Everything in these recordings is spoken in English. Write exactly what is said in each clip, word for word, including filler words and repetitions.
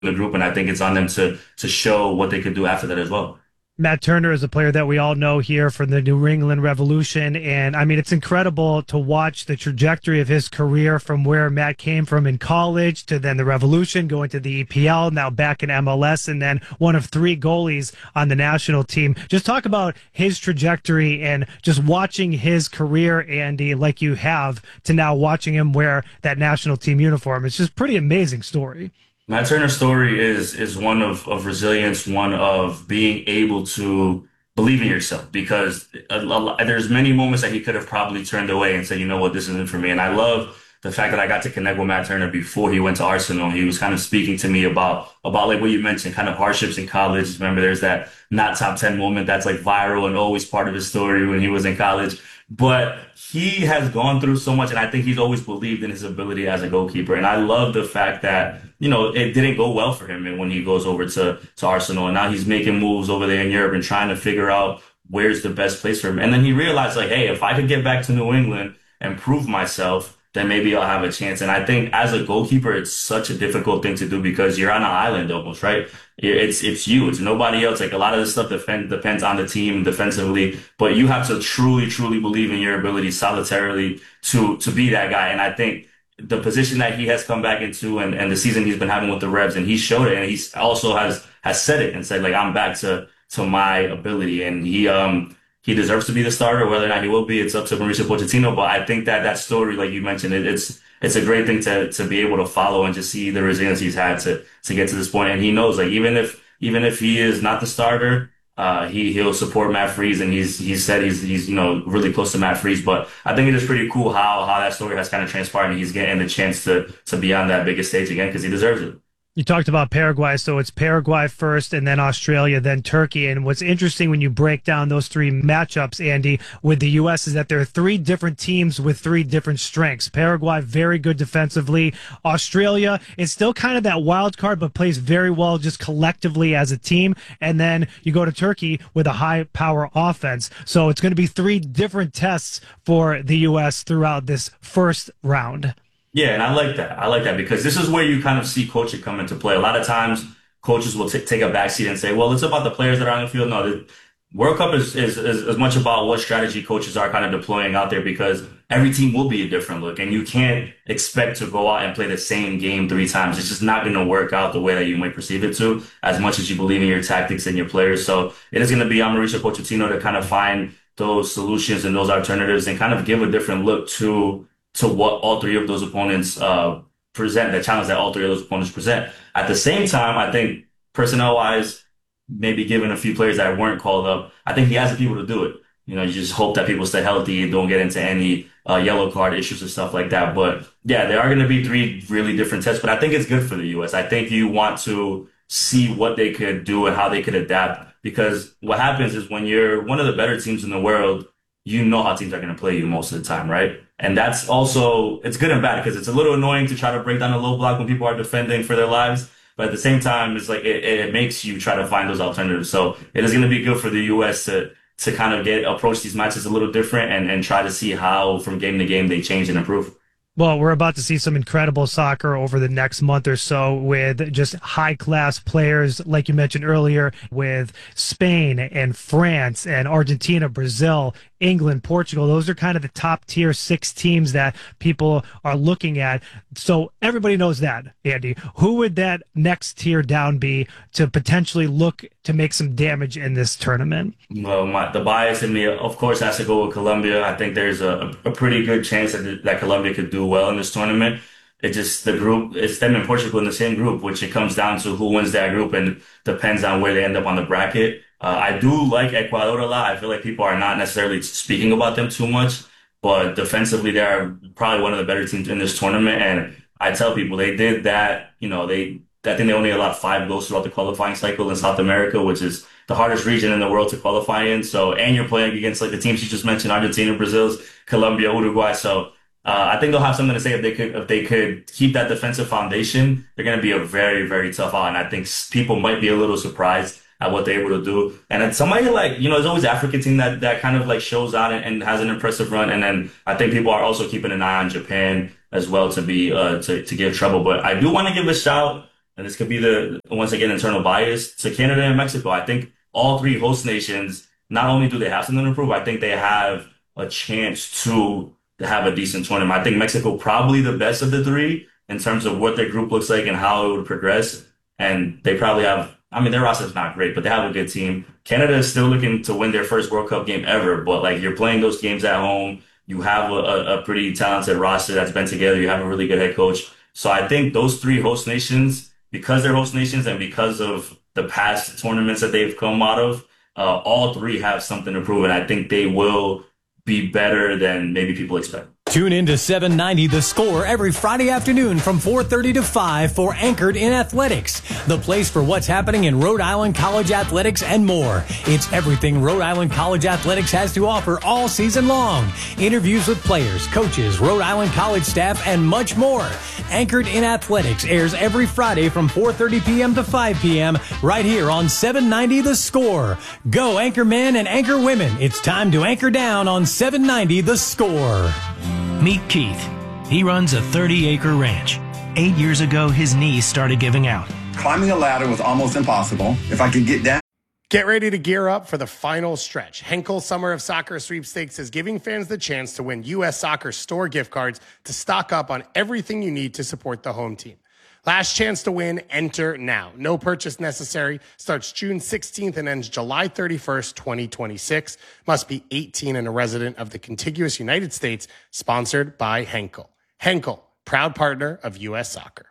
the group, and I think it's on them to to show what they could do after that as well. Matt Turner is a player that we all know here from the New England Revolution. And I mean, it's incredible to watch the trajectory of his career from where Matt came from in college to then the Revolution, going to the E P L, now back in M L S, and then one of three goalies on the national team. Just talk about his trajectory and just watching his career, Andy, like you have, to now watching him wear that national team uniform. It's just a pretty amazing story. Matt Turner's story is is one of of resilience, one of being able to believe in yourself. Because a, a, there's many moments that he could have probably turned away and said, you know what, this isn't for me. And I love the fact that I got to connect with Matt Turner before he went to Arsenal. He was kind of speaking to me about about like what you mentioned, kind of hardships in college. Remember, there's that not top ten moment that's like viral and always part of his story when he was in college. But he has gone through so much, and I think he's always believed in his ability as a goalkeeper. And I love the fact that, you know, it didn't go well for him and when he goes over to, to Arsenal. And now he's making moves over there in Europe and trying to figure out where's the best place for him. And then he realized, like, hey, if I could get back to New England and prove myself, then maybe I'll have a chance. And I think as a goalkeeper, it's such a difficult thing to do because you're on an island almost, right? It's it's you, it's nobody else. Like a lot of this stuff defend, depends on the team defensively, but you have to truly, truly believe in your ability solitarily to to be that guy. And I think the position that he has come back into and, and the season he's been having with the Revs, and he showed it, and he's also has has said it and said like I'm back to to my ability, and he um. He deserves to be the starter. Whether or not he will be, it's up to Mauricio Pochettino. But I think that that story, like you mentioned, it, it's it's a great thing to to be able to follow and just see the resilience he's had to to get to this point. And he knows, like even if even if he is not the starter, uh, he he'll support Matt Freese, and he's he's said he's he's you know really close to Matt Freese. But I think it is pretty cool how how that story has kind of transpired, and he's getting the chance to to be on that biggest stage again because he deserves it. You talked about Paraguay, so it's Paraguay first and then Australia, then Turkey. And what's interesting when you break down those three matchups, Andy, with the U S is that there are three different teams with three different strengths. Paraguay, very good defensively. Australia is still kind of that wild card, but plays very well just collectively as a team. And then you go to Turkey with a high power offense. So it's going to be three different tests for the U S throughout this first round. Yeah, and I like that. I like that because this is where you kind of see coaching come into play. A lot of times, coaches will t take a backseat and say, "Well, it's about the players that are on the field." No, the World Cup is, is is as much about what strategy coaches are kind of deploying out there because every team will be a different look, and you can't expect to go out and play the same game three times. It's just not going to work out the way that you might perceive it to, as much as you believe in your tactics and your players. So it is going to be on Mauricio Pochettino to kind of find those solutions and those alternatives and kind of give a different look to to what all three of those opponents uh present, the challenge that all three of those opponents present. At the same time, I think personnel wise, maybe given a few players that weren't called up, I think he has the people to do it. You know, you just hope that people stay healthy and don't get into any uh, yellow card issues and stuff like that. But yeah, there are going to be three really different tests, but I think it's good for the U S. I think you want to see what they could do and how they could adapt because what happens is when you're one of the better teams in the world, you know how teams are going to play you most of the time, right? And that's also, it's good and bad because it's a little annoying to try to break down a low block when people are defending for their lives. But at the same time, it's like, it, it makes you try to find those alternatives. So it is going to be good for the U S to, to kind of get, approach these matches a little different and, and try to see how from game to game they change and improve. Well, we're about to see some incredible soccer over the next month or so with just high-class players, like you mentioned earlier, with Spain and France and Argentina, Brazil, England, Portugal. Those are kind of the top-tier six teams that people are looking at. So everybody knows that, Andy. Who would that next tier down be to potentially look to make some damage in this tournament? Well, my, the bias in me, of course, has to go with Colombia. I think there's a, a pretty good chance that, that Colombia could do well in this tournament. It just, the group, it's them and Portugal in the same group, which it comes down to who wins that group and depends on where they end up on the bracket. Uh, I do like Ecuador a lot. I feel like people are not necessarily speaking about them too much, but defensively, they're probably one of the better teams in this tournament. And I tell people they did that, you know, they, I think they only allowed five goals throughout the qualifying cycle in South America, which is the hardest region in the world to qualify in. So, and you're playing against like the teams you just mentioned, Argentina, Brazil, Colombia, Uruguay. So, uh, I think they'll have something to say if they could, if they could keep that defensive foundation, they're going to be a very, very tough out. And I think people might be a little surprised at what they're able to do. And then somebody like, you know, there's always African team that, that kind of like shows out and, and has an impressive run. And then I think people are also keeping an eye on Japan as well to be, uh, to, to give trouble. But I do want to give a shout and this could be the once again internal bias to Canada and Mexico. I think all three host nations, not only do they have something to improve, I think they have a chance to to have a decent tournament. I think Mexico probably the best of the three in terms of what their group looks like and how it would progress. And they probably have, I mean, their roster's not great, but they have a good team. Canada is still looking to win their first World Cup game ever, but like you're playing those games at home. You have a, a a pretty talented roster that's been together. You have a really good head coach. So I think those three host nations, because they're host nations and because of the past tournaments that they've come out of, uh, all three have something to prove. And I think they will be better than maybe people expect. Tune in to seven ninety The Score every Friday afternoon from four thirty to five for Anchored in Athletics, the place for what's happening in Rhode Island College athletics and more. It's everything Rhode Island College athletics has to offer all season long. Interviews with players, coaches, Rhode Island College staff, and much more. Anchored in Athletics airs every Friday from four thirty p.m. to five p.m. right here on seven ninety The Score. Go anchor men and anchor women. It's time to anchor down on seven ninety The Score. Meet Keith. He runs a thirty-acre ranch. Eight years ago, his knees started giving out. Climbing a ladder was almost impossible. If I could get down. Get ready to gear up for the final stretch. Henkel Summer of Soccer Sweepstakes is giving fans the chance to win U S Soccer store gift cards to stock up on everything you need to support the home team. Last chance to win, enter now. No purchase necessary. Starts June sixteenth and ends July thirty-first, twenty twenty-six. Must be eighteen and a resident of the contiguous United States. Sponsored by Henkel. Henkel, proud partner of U S Soccer.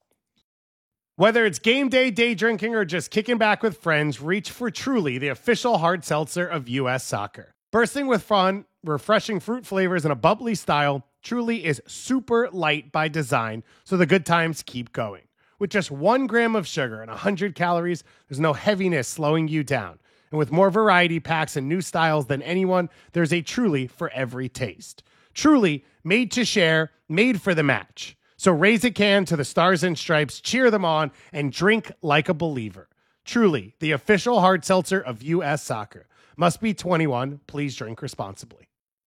Whether it's game day, day drinking, or just kicking back with friends, reach for Truly, the official hard seltzer of U S Soccer. Bursting with fun, refreshing fruit flavors, and a bubbly style, Truly is super light by design, so the good times keep going. With just one gram of sugar and one hundred calories, there's no heaviness slowing you down. And with more variety packs and new styles than anyone, there's a Truly for every taste. Truly, made to share, made for the match. So raise a can to the Stars and Stripes, cheer them on, and drink like a believer. Truly, the official hard seltzer of U S Soccer. Must be twenty-one. Please drink responsibly.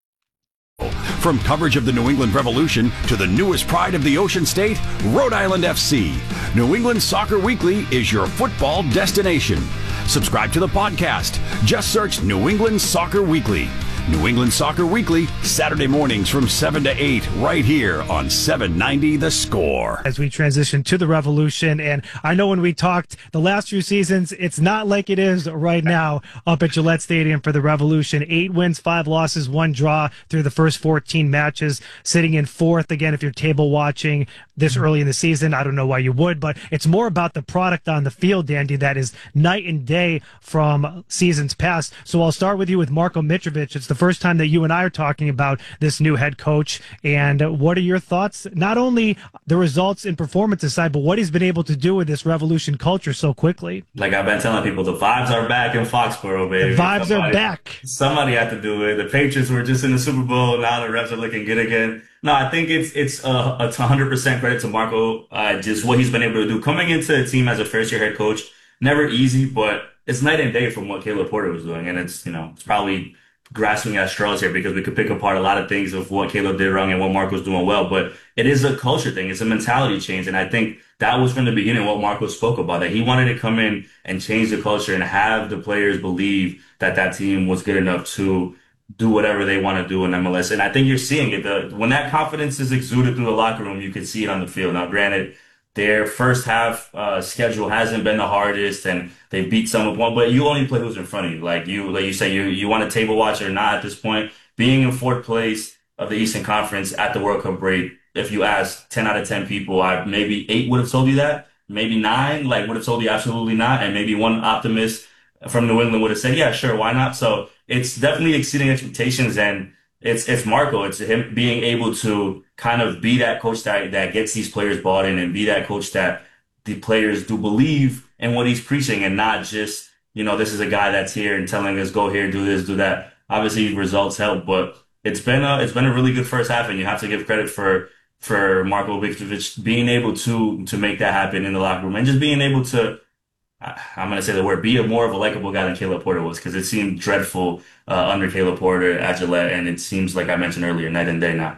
From coverage of the New England Revolution to the newest pride of the Ocean State, Rhode Island F C. New England Soccer Weekly is your football destination. Subscribe to the podcast. Just search New England Soccer Weekly. New England Soccer Weekly, Saturday mornings from seven to eight, right here on seven ninety The Score. As we transition to the Revolution, and I know when we talked the last few seasons, it's not like it is right now up at Gillette Stadium for the Revolution. Eight wins, five losses, one draw through the first fourteen matches, sitting in fourth. Again, if you're table watching this early in the season, I don't know why you would, but it's more about the product on the field, Dandy, that is night and day from seasons past. So I'll start with you with Marko Mitrovic. It's the first time that you and I are talking about this new head coach. And what are your thoughts? Not only the results and performance aside, but what he's been able to do with this Revolution culture so quickly. Like I've been telling people, the vibes are back in Foxborough, baby. The vibes somebody, are back. Somebody had to do it. The Patriots were just in the Super Bowl. Now the Revs are looking good again. No, I think it's it's a, a one hundred percent credit to Marko. Uh, just what he's been able to do. Coming into a team as a first-year head coach, never easy, but it's night and day from what Caleb Porter was doing. And it's, you know, it's probably grasping at straws here because we could pick apart a lot of things of what Caleb did wrong and what Marco's doing well, but it is a culture thing. It's a mentality change. And I think that was from the beginning what Marco spoke about, that he wanted to come in and change the culture and have the players believe that that team was good enough to do whatever they want to do in M L S. And I think you're seeing it. The, when that confidence is exuded through the locker room, you can see it on the field. Now, granted, their first half uh, schedule hasn't been the hardest, and they beat some of one. But you only play who's in front of you. Like you, like you say, you you want a table watch or not at this point. Being in fourth place of the Eastern Conference at the World Cup break, if you ask ten out of ten people, I maybe eight would have told you that, maybe nine like would have told you absolutely not, and maybe one optimist from New England would have said, yeah, sure, why not? So it's definitely exceeding expectations, and it's it's Marco. It's him being able to kind of be that coach that that gets these players bought in, and be that coach that the players do believe in what he's preaching, and not just, you know, this is a guy that's here and telling us go here, do this, do that. Obviously, results help, but it's been a it's been a really good first half, and you have to give credit for for Marko Mitrovic being able to to make that happen in the locker room, and just being able to, I'm going to say the word, be a more of a likable guy than Caleb Porter was, because it seemed dreadful uh, under Caleb Porter at Gillette, and it seems, like I mentioned earlier, night and day now.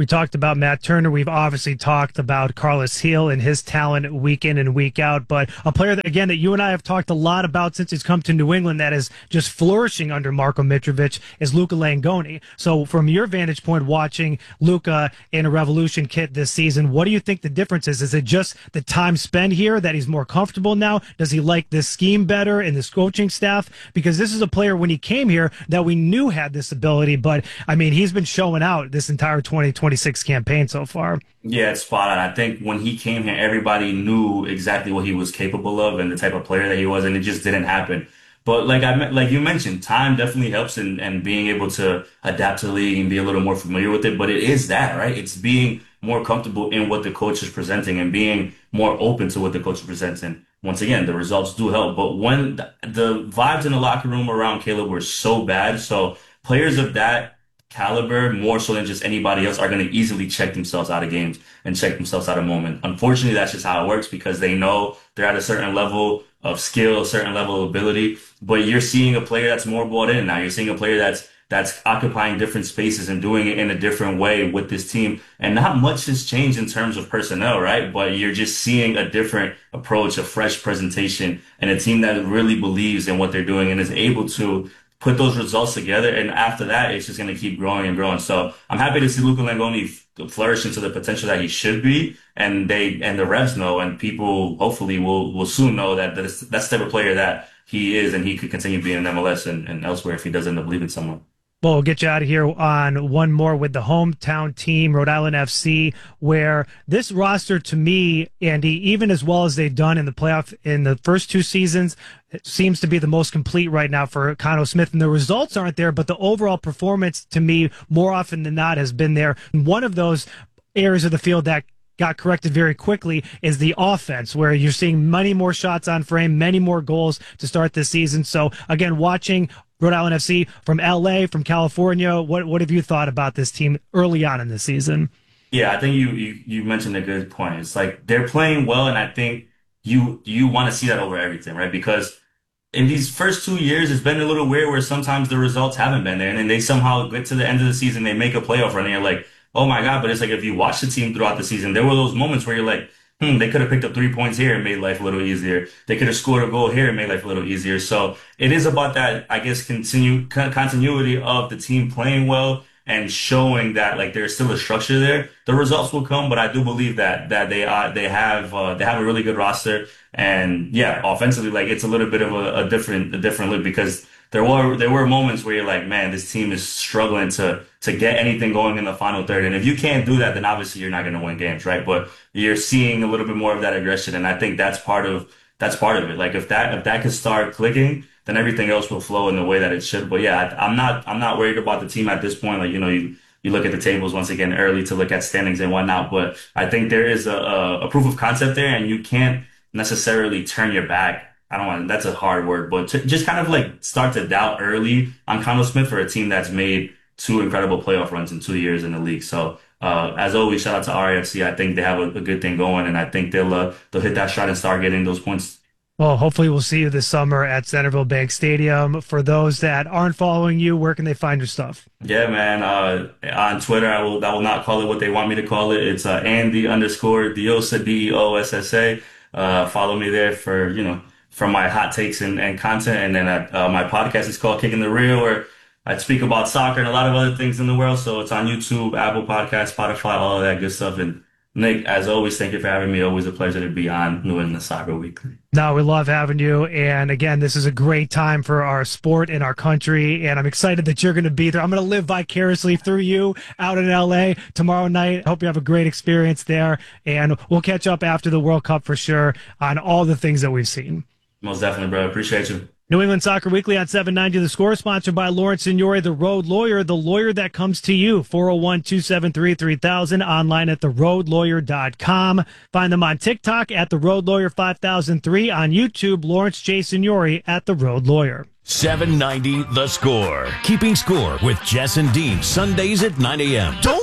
We talked about Matt Turner. We've obviously talked about Carlos Gil and his talent week in and week out. But a player that, again, that you and I have talked a lot about since he's come to New England that is just flourishing under Marko Mitrovic is Luca Langoni. So from your vantage point, watching Luca in a Revolution kit this season, what do you think the difference is? Is it just the time spent here that he's more comfortable now? Does he like this scheme better and this coaching staff? Because this is a player when he came here that we knew had this ability, but I mean, he's been showing out this entire twenty twenty-six campaign so far. Yeah, it's spot on. I think when he came here, everybody knew exactly what he was capable of and the type of player that he was, and it just didn't happen. But like I like you mentioned, time definitely helps in, and being able to adapt to the league and be a little more familiar with it. But it is that, right? It's being more comfortable in what the coach is presenting and being more open to what the coach is presenting. Once again, the results do help. But when the, the vibes in the locker room around Caleb were so bad, so players of that caliber, more so than just anybody else, are going to easily check themselves out of games and check themselves out of moment. Unfortunately, that's just how it works because they know they're at a certain level of skill, a certain level of ability. But you're seeing a player that's more bought in now. You're seeing a player that's that's occupying different spaces and doing it in a different way with this team. And not much has changed in terms of personnel, right? But you're just seeing a different approach, a fresh presentation, and a team that really believes in what they're doing and is able to put those results together. And after that, it's just going to keep growing and growing. So I'm happy to see Luca Langoni flourish into the potential that he should be. And they, and the Revs know, and people hopefully will, will soon know that that's, that's the type of player that he is, and he could continue being in M L S and, and elsewhere if he does end up leaving somewhere. Well, we'll get you out of here on one more with the hometown team, Rhode Island F C, where this roster, to me, Andy, even as well as they've done in the playoff in the first two seasons, it seems to be the most complete right now for Conno Smith. And the results aren't there, but the overall performance, to me, more often than not, has been there. And one of those areas of the field that got corrected very quickly is the offense, where you're seeing many more shots on frame, many more goals to start this season. So, again, watching Rhode Island F C from L A, from California, what what have you thought about this team early on in the season? Yeah, I think you, you, you mentioned a good point. It's like they're playing well, and I think you you want to see that over everything, right? Because in these first two years, it's been a little weird where sometimes the results haven't been there, and then they somehow get to the end of the season, they make a playoff run, and you're like, oh my God. But it's like if you watch the team throughout the season, there were those moments where you're like, Hmm, they could have picked up three points here and made life a little easier. They could have scored a goal here and made life a little easier. So it is about that, I guess, continue continuity of the team playing well and showing that like there's still a structure there. The results will come, but I do believe that that they are they have uh, they have a really good roster. And yeah, offensively, like it's a little bit of a, a different a different look because there were there were moments where you're like, man, this team is struggling to to get anything going in the final third. And if you can't do that, then obviously you're not going to win games, right? But you're seeing a little bit more of that aggression, and I think that's part of that's part of it. Like if that if that could start clicking, then everything else will flow in the way that it should. But yeah, I, I'm not I'm not worried about the team at this point. Like you know, you you look at the tables once again early to look at standings and whatnot. But I think there is a a, a proof of concept there, and you can't necessarily turn your back. I don't want, that's a hard word, but to just kind of like start to doubt early on Conno Smith for a team that's made two incredible playoff runs in two years in the league. So, uh, as always, shout out to R A F C. I think they have a, a good thing going, and I think they'll, uh, they'll hit that shot and start getting those points. Well, hopefully we'll see you this summer at Centerville Bank Stadium. For those that aren't following you, where can they find your stuff? Yeah, man. Uh, on Twitter, I will, I will not call it what they want me to call it. It's, uh, Andy underscore Diossa, D E O S S A. Uh, follow me there for, you know, from my hot takes and, and content. And then uh, my podcast is called Kicking the Real, where I speak about soccer and a lot of other things in the world. So it's on YouTube, Apple Podcasts, Spotify, all of that good stuff. And Nick, as always, thank you for having me. Always a pleasure to be on New England Soccer Weekly. No, we love having you. And again, this is a great time for our sport and our country. And I'm excited that you're going to be there. I'm going to live vicariously through you out in L A tomorrow night. Hope you have a great experience there. And we'll catch up after the World Cup for sure on all the things that we've seen. Most definitely, bro. Appreciate you. New England Soccer Weekly on seven ninety The Score, sponsored by Lawrence Signori, the Road Lawyer, the lawyer that comes to you. four oh one, two seven three, three thousand, online at the road lawyer dot com. Find them on TikTok at the Road Lawyer five thousand three, on YouTube, Lawrence J. Signori at the Road Lawyer. seven ninety The Score. Keeping score with Jess and Dean, Sundays at nine a.m. Don't go in an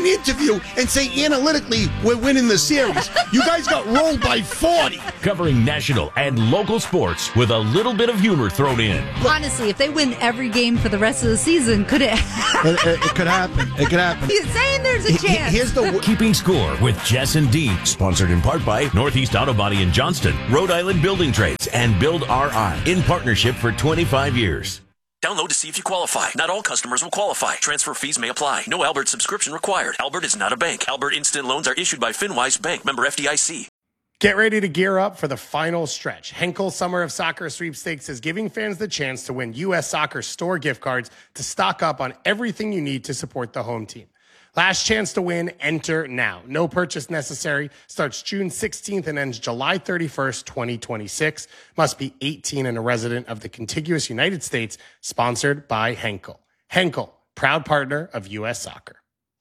interview and say analytically we're winning the series. You guys got rolled by forty. Covering national and local sports with a little bit of humor thrown in. Honestly, if they win every game for the rest of the season, could it? it, it, it could happen. It could happen. He's saying there's a chance. Here's the Keeping Score with Jess and Dean. Sponsored in part by Northeast Auto Body in Johnston, Rhode Island Building Trades, and Build R I in partnership for twenty-five years. Download to see if you qualify. Not all customers will qualify. Transfer fees may apply. No Albert subscription required. Albert is not a bank. Albert Instant Loans are issued by FinWise Bank. Member F D I C. Get ready to gear up for the final stretch. Henkel Summer of Soccer Sweepstakes is giving fans the chance to win U S Soccer store gift cards to stock up on everything you need to support the home team. Last chance to win, enter now. No purchase necessary. Starts June sixteenth and ends July thirty-first, twenty twenty-six. Must be eighteen and a resident of the contiguous United States. Sponsored by Henkel. Henkel, proud partner of U S Soccer.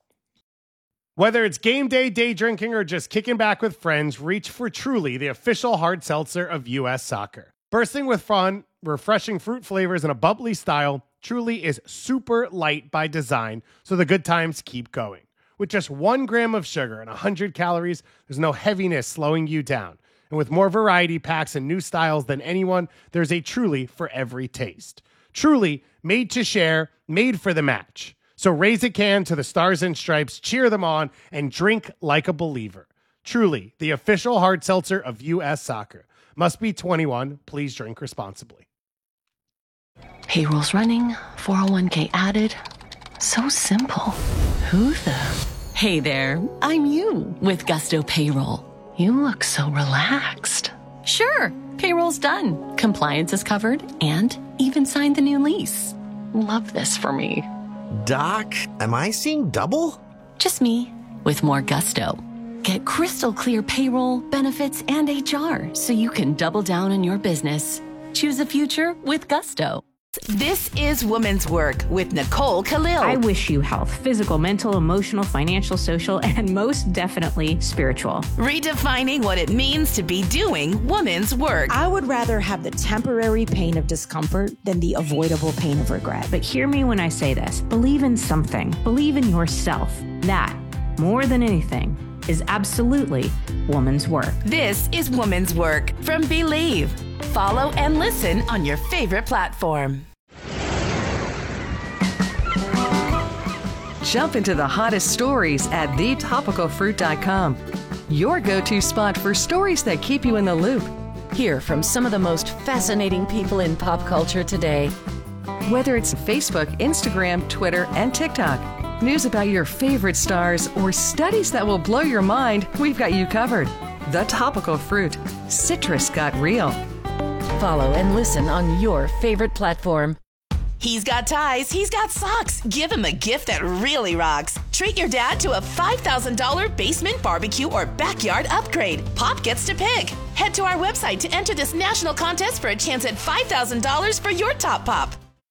Whether it's game day, day drinking, or just kicking back with friends, reach for Truly, the official hard seltzer of U S Soccer. Bursting with fun, refreshing fruit flavors, and a bubbly style, Truly is super light by design, so the good times keep going. With just one gram of sugar and one hundred calories, there's no heaviness slowing you down. And with more variety packs and new styles than anyone, there's a Truly for every taste. Truly, made to share, made for the match. So raise a can to the Stars and Stripes, cheer them on, and drink like a believer. Truly, the official hard seltzer of U S Soccer. Must be twenty-one. Please drink responsibly. Payroll's running, four oh one k added. So simple. Who the? Hey there, I'm you with Gusto Payroll. You look so relaxed. Sure, payroll's done. Compliance is covered and even signed the new lease. Love this for me. Doc, am I seeing double? Just me with more gusto. Get crystal clear payroll, benefits, and H R so you can double down on your business. Choose a future with gusto. This is Woman's Work with Nicole Khalil. I wish you health, physical, mental, emotional, financial, social, and most definitely spiritual. Redefining what it means to be doing woman's work. I would rather have the temporary pain of discomfort than the avoidable pain of regret. But hear me when I say this. Believe in something. Believe in yourself. That, more than anything, is absolutely woman's work. This is Woman's Work from Believe. Follow and listen on your favorite platform. Jump into the hottest stories at the topical fruit dot com. Your go-to spot for stories that keep you in the loop. Hear from some of the most fascinating people in pop culture today. Whether it's Facebook, Instagram, Twitter, and TikTok, news about your favorite stars, or studies that will blow your mind, we've got you covered. The Topical Fruit. Citrus got real. Follow and listen on your favorite platform. He's got ties, he's got socks. Give him a gift that really rocks. Treat your dad to a five thousand dollars basement barbecue or backyard upgrade. Pop gets to pick. Head to our website to enter this national contest for a chance at five thousand dollars for your top pop.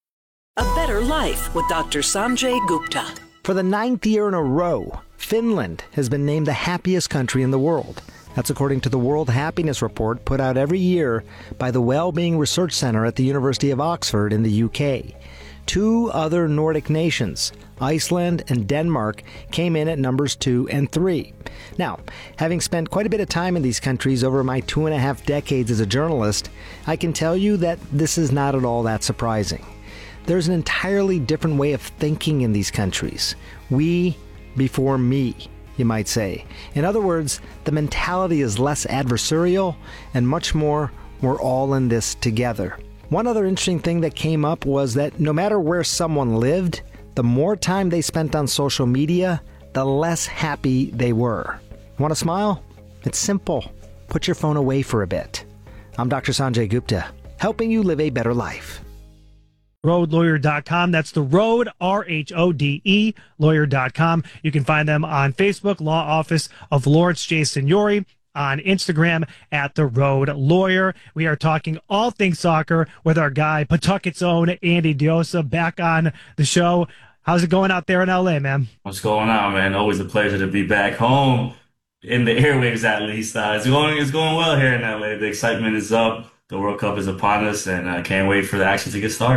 A Better Life with Doctor Sanjay Gupta. For the ninth year in a row, Finland has been named the happiest country in the world. That's according to the World Happiness Report put out every year by the Wellbeing Research Center at the University of Oxford in the U K. Two other Nordic nations, Iceland and Denmark, came in at numbers two and three. Now, having spent quite a bit of time in these countries over my two and a half decades as a journalist, I can tell you that this is not at all that surprising. There's an entirely different way of thinking in these countries. We before me, you might say. In other words, the mentality is less adversarial and much more, we're all in this together. One other interesting thing that came up was that no matter where someone lived, the more time they spent on social media, the less happy they were. Want to smile? It's simple. Put your phone away for a bit. I'm Doctor Sanjay Gupta, helping you live a better life. road lawyer dot com. That's the Road, R H O D E, lawyer dot com. You can find them on Facebook, Law Office of Lawrence J. Signori, on Instagram at The Road Lawyer. We are talking all things soccer with our guy, Pawtucket's own Andy Diosa, back on the show. How's it going out there in L A, man? What's going on, man? Always a pleasure to be back home, in the airwaves at least. Uh, it's going, it's going well here in L A. The excitement is up. The World Cup is upon us, and I can't wait for the action to get started.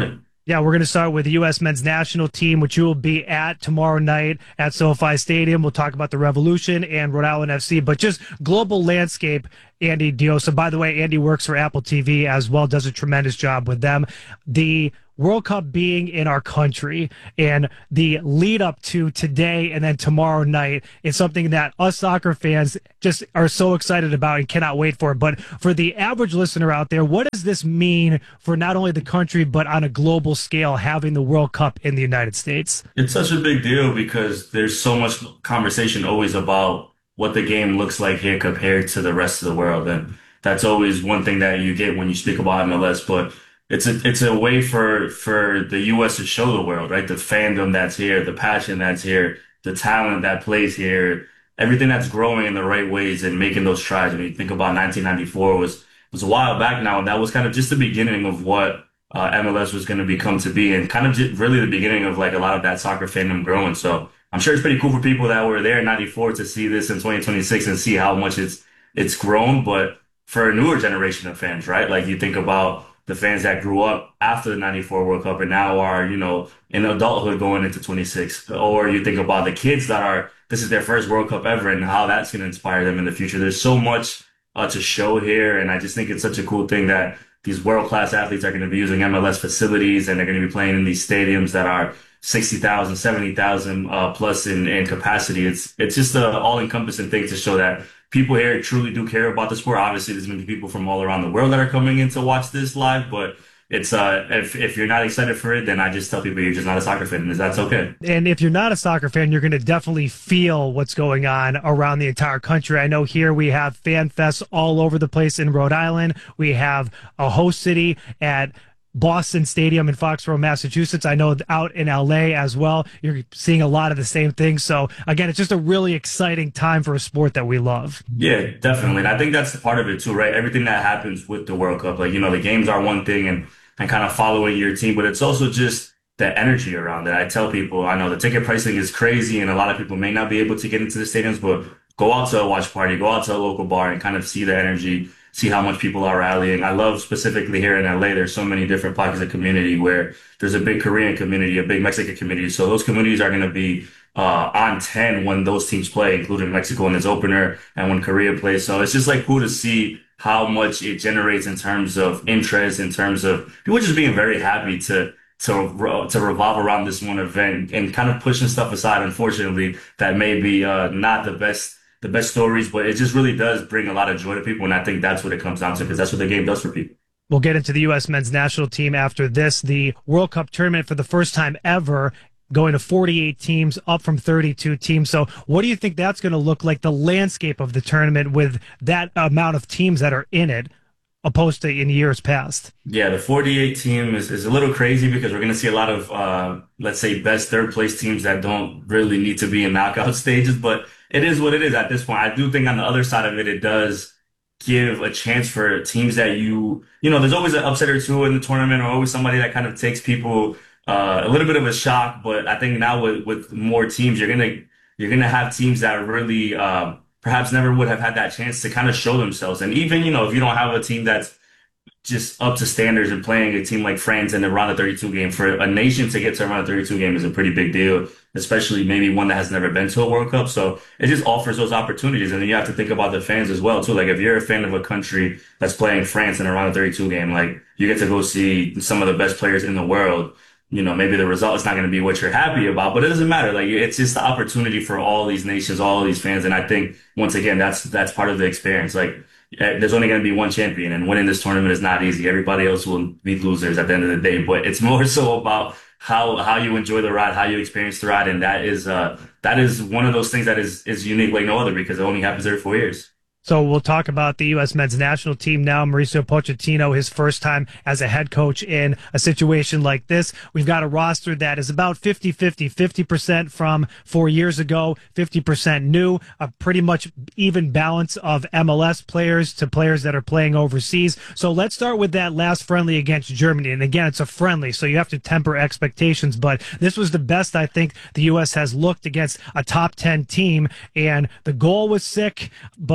Yeah, we're going to start with the U S men's national team, which you will be at tomorrow night at SoFi Stadium. We'll talk about the Revolution and Rhode Island F C, but just global landscape, Andy Diosa. By the way, Andy works for Apple T V as well, does a tremendous job with them. The World Cup being in our country and the lead up to today and then tomorrow night is something that us soccer fans just are so excited about and cannot wait for. But for the average listener out there, what does this mean for not only the country, but on a global scale, having the World Cup in the United States? It's such a big deal because there's so much conversation always about what the game looks like here compared to the rest of the world. And that's always one thing that you get when you speak about M L S. But It's a it's a way for for the U S to show the world, right? The fandom that's here, the passion that's here, the talent that plays here, everything that's growing in the right ways and making those strides. When you think about nineteen ninety-four, was was a while back now, and that was kind of just the beginning of what uh, M L S was going to become to be, and kind of just really the beginning of like a lot of that soccer fandom growing. So I'm sure it's pretty cool for people that were there in ninety-four to see this in twenty twenty-six and see how much it's it's grown. But for a newer generation of fans, right? Like you think about the fans that grew up after the ninety-four World Cup and now are, you know, in adulthood going into twenty-six. Or you think about the kids that are, this is their first World Cup ever and how that's going to inspire them in the future. There's so much uh, to show here. And I just think it's such a cool thing that these world-class athletes are going to be using M L S facilities and they're going to be playing in these stadiums that are sixty thousand, seventy thousand uh, plus in, in capacity. It's, it's just an all-encompassing thing to show that people here truly do care about the sport. Obviously, there's going to be people from all around the world that are coming in to watch this live, but it's uh, if if you're not excited for it, then I just tell people you're just not a soccer fan, and that's okay. And if you're not a soccer fan, you're going to definitely feel what's going on around the entire country. I know here we have fan fests all over the place in Rhode Island. We have a host city at Boston Stadium in Foxborough, Massachusetts. I know out in L A as well, you're seeing a lot of the same things. So again, it's just a really exciting time for a sport that we love. Yeah, definitely. And I think that's part of it too, right? Everything that happens with the World Cup, like, you know, the games are one thing and, and kind of following your team, but it's also just the energy around it. I tell people, I know the ticket pricing is crazy and a lot of people may not be able to get into the stadiums, but go out to a watch party, go out to a local bar and kind of see the energy, see how much people are rallying. I love specifically here in L A, there's so many different pockets of community where there's a big Korean community, a big Mexican community. So those communities are going to be uh, on ten when those teams play, including Mexico in its opener and when Korea plays. So it's just like cool to see how much it generates in terms of interest, in terms of people just being very happy to to to revolve around this one event and kind of pushing stuff aside, unfortunately, that may be uh, not the best the best stories, but it just really does bring a lot of joy to people. And I think that's what it comes down to, because that's what the game does for people. We'll get into the U S men's national team after this. The World Cup tournament for the first time ever, going to forty-eight teams, up from thirty-two teams. So what do you think that's going to look like, the landscape of the tournament with that amount of teams that are in it, opposed to in years past? Yeah, the forty-eight team is, is a little crazy because we're going to see a lot of, uh, let's say, best third place teams that don't really need to be in knockout stages, but it is what it is at this point. I do think on the other side of it, it does give a chance for teams that you, you know, there's always an upset or two in the tournament, or always somebody that kind of takes people uh, a little bit of a shock. But I think now with, with more teams, you're going to, you're going to have teams that really, uh, perhaps never would have had that chance to kind of show themselves. And even, you know, if you don't have a team that's just up to standards and playing a team like France in the round of thirty-two game, for a nation to get to a round of thirty-two game is a pretty big deal, especially maybe one that has never been to a World Cup. So it just offers those opportunities. And then you have to think about the fans as well, too. Like if you're a fan of a country that's playing France in a round of thirty-two game, like you get to go see some of the best players in the world. You know, maybe the result is not going to be what you're happy about, but it doesn't matter. Like it's just the opportunity for all these nations, all these fans. And I think once again, that's, that's part of the experience. Like there's only going to be one champion, and winning this tournament is not easy. Everybody else will be losers at the end of the day, but it's more so about how, how you enjoy the ride, how you experience the ride. And that is, uh, that is one of those things that is, is unique like no other, because it only happens every four years. So we'll talk about the U S men's national team now. Mauricio Pochettino, his first time as a head coach in a situation like this. We've got a roster that is about fifty-fifty, fifty percent from four years ago, fifty percent new, a pretty much even balance of M L S players to players that are playing overseas. So let's start with that last friendly against Germany. And again, it's a friendly, so you have to temper expectations, but this was the best I think the U S has looked against a top ten team, and the goal was sick, but what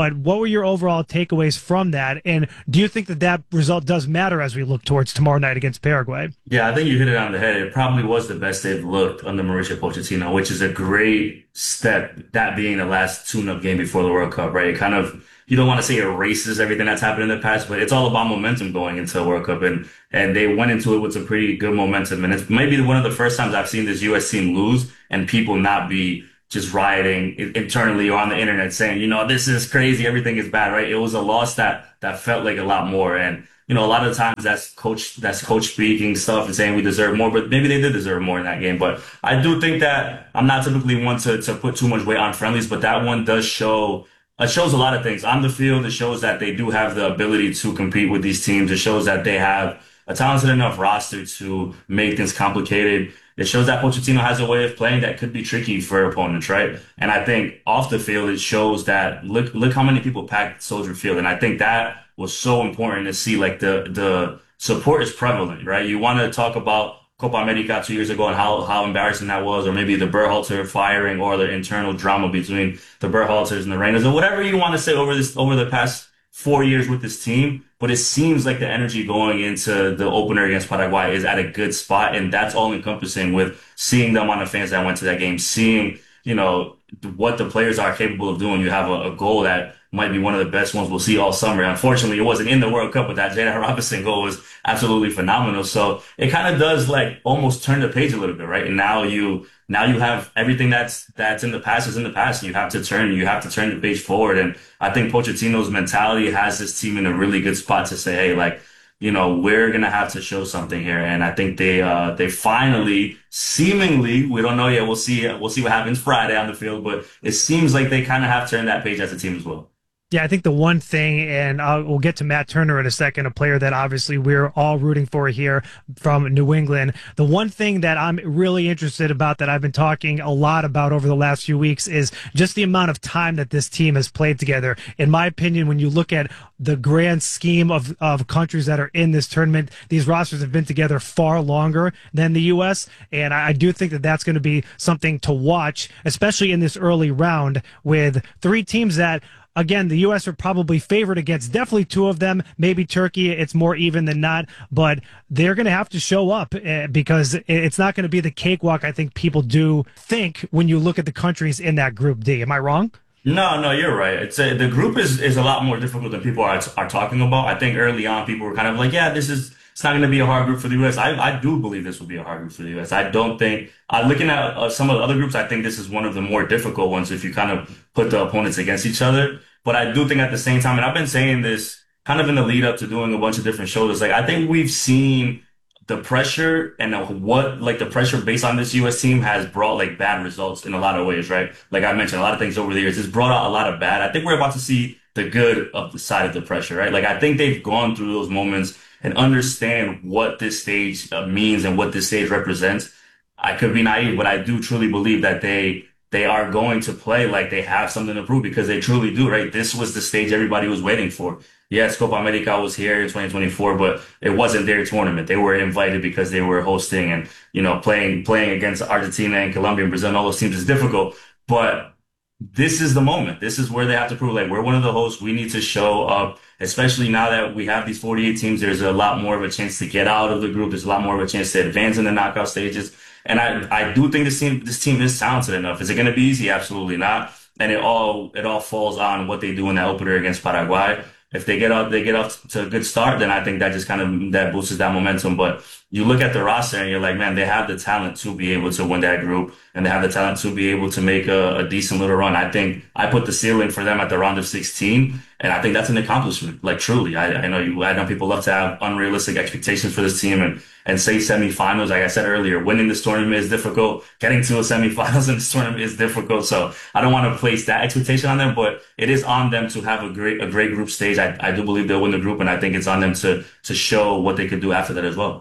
were your overall takeaways from that? And do you think that that result does matter as we look towards tomorrow night against Paraguay? Yeah, I think you hit it on the head. It probably was the best they've looked under Mauricio Pochettino, which is a great step, that being the last tune-up game before the World Cup, right? It kind of, you don't want to say erases everything that's happened in the past, but it's all about momentum going into the World Cup. And, and they went into it with some pretty good momentum. And it's maybe one of the first times I've seen this U S team lose and people not be just rioting internally or on the internet saying, you know, this is crazy, everything is bad, right? It was a loss that, that felt like a lot more. And, you know, a lot of times that's coach, that's coach speaking stuff and saying we deserve more, but maybe they did deserve more in that game. But I do think that I'm not typically one to, to put too much weight on friendlies, but that one does show, it shows a lot of things on the field. It shows that they do have the ability to compete with these teams. It shows that they have a talented enough roster to make things complicated. It shows that Pochettino has a way of playing that could be tricky for opponents, right? And I think off the field, it shows that look, look how many people packed Soldier Field. And I think that was so important to see, like the, the support is prevalent, right? You want to talk about Copa America two years ago and how, how embarrassing that was, or maybe the Berhalter firing or the internal drama between the Berhalters and the Rangers, or whatever you want to say over this, over the past four years with this team. But it seems like the energy going into the opener against Paraguay is at a good spot. And that's all encompassing with seeing the amount of fans that went to that game, seeing, you know, what the players are capable of doing. You have a, a goal that might be one of the best ones we'll see all summer. Unfortunately, it wasn't in the World Cup, but that Jada Robinson goal was absolutely phenomenal. So it kind of does like almost turn the page a little bit, right? And now you, now you have everything that's, that's in the past is in the past. You have to turn, you have to turn the page forward. And I think Pochettino's mentality has this team in a really good spot to say, hey, like, you know, we're going to have to show something here. And I think they, uh, they finally, seemingly, we don't know yet. We'll see, we'll see what happens Friday on the field, but it seems like they kind of have turned that page as a team as well. Yeah, I think the one thing, and I'll, we'll get to Matt Turner in a second, a player that obviously we're all rooting for here from New England. The one thing that I'm really interested about that I've been talking a lot about over the last few weeks is just the amount of time that this team has played together. In my opinion, when you look at the grand scheme of, of countries that are in this tournament, these rosters have been together far longer than the U S, and I, I do think that that's going to be something to watch, especially in this early round with three teams that, again, the U S are probably favored against definitely two of them, maybe Turkey. It's more even than not, but they're going to have to show up uh, because it's not going to be the cakewalk I think people do think when you look at the countries in that Group D. Am I wrong? No, no, you're right. It's a, the group is, is a lot more difficult than people are, are talking about. I think early on people were kind of like, yeah, this is, it's not going to be a hard group for the U S. I, I do believe this will be a hard group for the U S. I don't think, uh, looking at uh, some of the other groups, I think this is one of the more difficult ones if you kind of put the opponents against each other. But I do think at the same time, and I've been saying this kind of in the lead up to doing a bunch of different shows, like I think we've seen the pressure and what, like the pressure based on this U S team has brought like bad results in a lot of ways, right? Like I mentioned, a lot of things over the years, it's brought out a lot of bad. I think we're about to see the good of the side of the pressure, right? Like I think they've gone through those moments and understand what this stage uh, means and what this stage represents. I could be naive, but I do truly believe that they, they are going to play like they have something to prove because they truly do, right? This was the stage everybody was waiting for. Yes, Copa America was here in twenty twenty-four, but it wasn't their tournament. They were invited because they were hosting and, you know, playing, playing against Argentina and Colombia and Brazil and all those teams is difficult. But this is the moment. This is where they have to prove, like, we're one of the hosts. We need to show up, especially now that we have these forty-eight teams. There's a lot more of a chance to get out of the group. There's a lot more of a chance to advance in the knockout stages. And I, I do think this team, this team is talented enough. Is it going to be easy? Absolutely not. And it all, it all falls on what they do in that opener against Paraguay. If they get up, they get off to a good start, then I think that just kind of, that boosts that momentum. But you look at the roster and you're like, man, they have the talent to be able to win that group and they have the talent to be able to make a, a decent little run. I think I put the ceiling for them at the round of sixteen. And I think that's an accomplishment. Like truly, I, I know you, I know people love to have unrealistic expectations for this team and, and say semifinals. Like I said earlier, winning this tournament is difficult. Getting to a semifinals in this tournament is difficult. So I don't want to place that expectation on them, but it is on them to have a great, a great group stage. I, I do believe they'll win the group, and I think it's on them to, to show what they could do after that as well.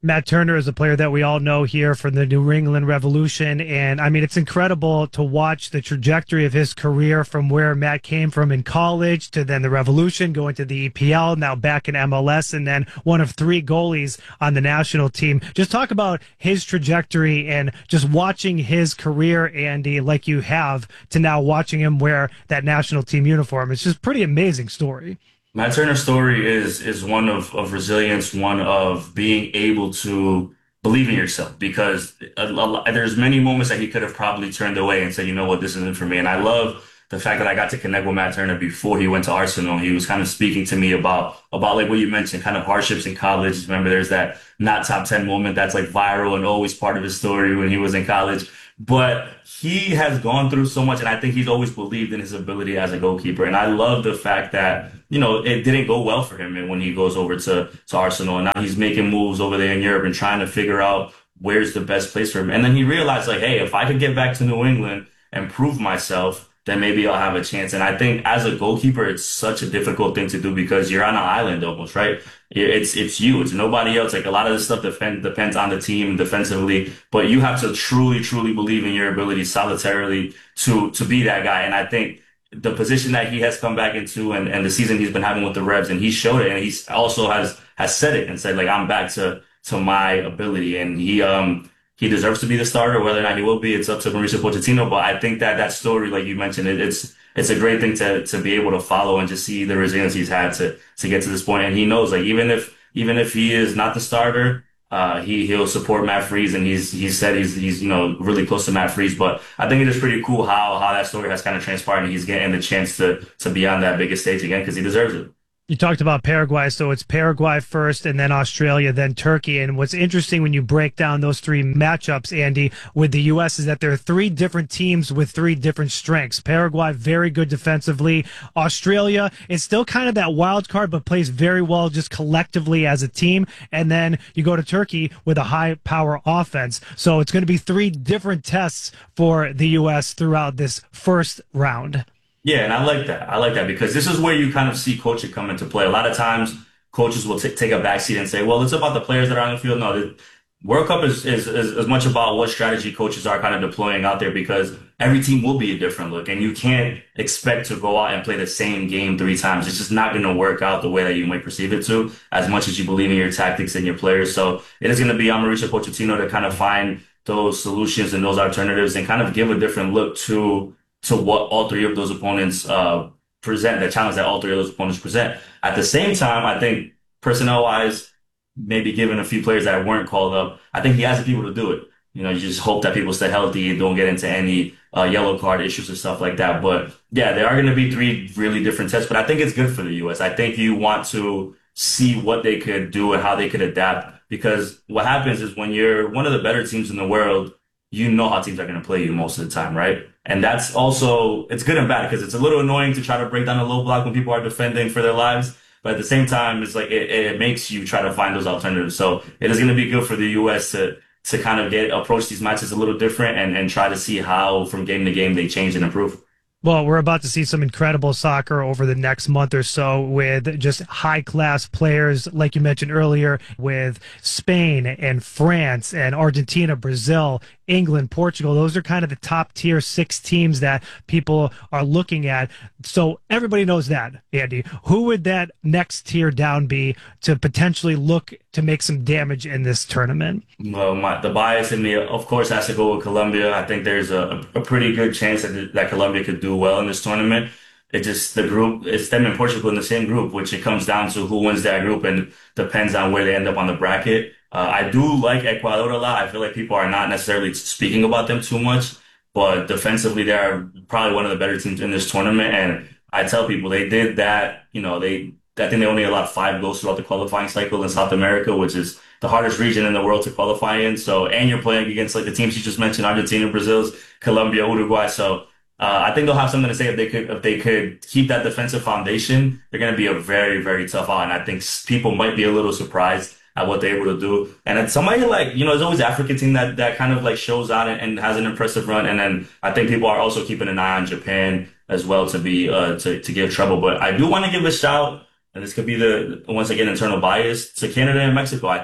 Matt Turner is a player that we all know here from the New England Revolution. And I mean, it's incredible to watch the trajectory of his career from where Matt came from in college to then the Revolution, going to the E P L, now back in M L S, and then one of three goalies on the national team. Just talk about his trajectory and just watching his career, Andy, like you have, to now watching him wear that national team uniform. It's just a pretty amazing story. Matt Turner's story is is one of, of resilience, one of being able to believe in yourself, because a, a, there's many moments that he could have probably turned away and said, you know what, this isn't for me. And I love the fact that I got to connect with Matt Turner before he went to Arsenal. He was kind of speaking to me about, about like what you mentioned, kind of hardships in college. Remember, there's that not top ten moment that's like viral and always part of his story when he was in college. But he has gone through so much, and I think he's always believed in his ability as a goalkeeper. And I love the fact that, you know, it didn't go well for him when he goes over to, to Arsenal. And now he's making moves over there in Europe and trying to figure out where's the best place for him. And then he realized, like, hey, if I could get back to New England and prove myself, then maybe I'll have a chance. And I think as a goalkeeper, it's such a difficult thing to do because you're on an island almost, right? It's it's you. It's nobody else. Like, a lot of this stuff defend, depends on the team defensively, but you have to truly, truly believe in your ability solitarily to to be that guy. And I think the position that he has come back into and, and the season he's been having with the Revs, and he showed it, and he also has has said it and said, like, I'm back to to my ability. And he um he deserves to be the starter. Whether or not he will be, it's up to Mauricio Pochettino. But I think that that story, like you mentioned, it, it's it's a great thing to to be able to follow and just see the resilience he's had to to get to this point. And he knows, like, even if even if he is not the starter, uh, he he'll support Matt Freese, and he's he's said he's he's you know really close to Matt Freese. But I think it is pretty cool how how that story has kind of transpired, and he's getting the chance to to be on that biggest stage again because he deserves it. You talked about Paraguay, so it's Paraguay first, and then Australia, then Turkey. And what's interesting when you break down those three matchups, Andy, with the U S is that there are three different teams with three different strengths. Paraguay, very good defensively. Australia is still kind of that wild card, but plays very well just collectively as a team. And then you go to Turkey with a high power offense. So it's going to be three different tests for the U S throughout this first round. Yeah, and I like that. I like that because this is where you kind of see coaching come into play. A lot of times, coaches will t- take a backseat and say, well, it's about the players that are on the field. No, the World Cup is, is, is as much about what strategy coaches are kind of deploying out there, because every team will be a different look, and you can't expect to go out and play the same game three times. It's just not going to work out the way that you might perceive it to, as much as you believe in your tactics and your players. So it is going to be on Mauricio Pochettino to kind of find those solutions and those alternatives and kind of give a different look to to what all three of those opponents uh present, the challenge that all three of those opponents present. At the same time, I think personnel-wise, maybe given a few players that weren't called up, I think he has the people to do it. You know, you just hope that people stay healthy and don't get into any uh, yellow card issues or stuff like that. But yeah, there are going to be three really different tests, but I think it's good for the U S. I think you want to see what they could do and how they could adapt, because what happens is when you're one of the better teams in the world, you know how teams are going to play you most of the time, right? And that's also, it's good and bad because it's a little annoying to try to break down a low block when people are defending for their lives. But at the same time, it's like, it, it makes you try to find those alternatives. So it is going to be good for the U S to, to kind of get, approach these matches a little different and, and try to see how from game to game they change and improve. Well, we're about to see some incredible soccer over the next month or so with just high-class players, like you mentioned earlier, with Spain and France and Argentina, Brazil, England, Portugal. Those are kind of the top-tier six teams that people are looking at. So everybody knows that, Andy. Who would that next tier down be to potentially look to make some damage in this tournament? Well, my, the bias in me, of course, has to go with Colombia. I think there's a, a pretty good chance that, that Colombia could do well in this tournament. It just, the group, it's them and Portugal in the same group, which it comes down to who wins that group and depends on where they end up on the bracket. Uh, I do like Ecuador a lot. I feel like people are not necessarily speaking about them too much, but defensively, they're probably one of the better teams in this tournament. And I tell people they did that, you know, they, I think they only allowed five goals throughout the qualifying cycle in South America, which is the hardest region in the world to qualify in. So, and you're playing against like the teams you just mentioned, Argentina, Brazil, Colombia, Uruguay. So, Uh, I think they'll have something to say if they could, if they could keep that defensive foundation. They're going to be a very, very tough out. And I think people might be a little surprised at what they're able to do. And then somebody like, you know, there's always African team that, that kind of like shows out and, and has an impressive run. And then I think people are also keeping an eye on Japan as well to be, uh, to, to give trouble. But I do want to give a shout, and this could be the, once again, internal bias to Canada and Mexico. I think